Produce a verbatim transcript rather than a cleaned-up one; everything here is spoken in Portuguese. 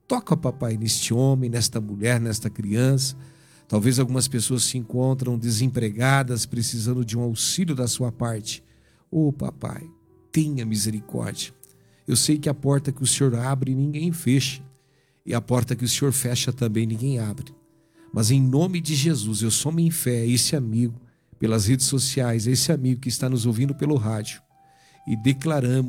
Toca, papai, neste homem, nesta mulher, nesta criança. Talvez algumas pessoas se encontram desempregadas, precisando de um auxílio da sua parte. Ô, papai, tenha misericórdia. Eu sei que a porta que o Senhor abre, ninguém fecha. E a porta que o Senhor fecha também, ninguém abre. Mas em nome de Jesus, eu somo em fé a esse amigo, pelas redes sociais, esse amigo que está nos ouvindo pelo rádio. E declaramos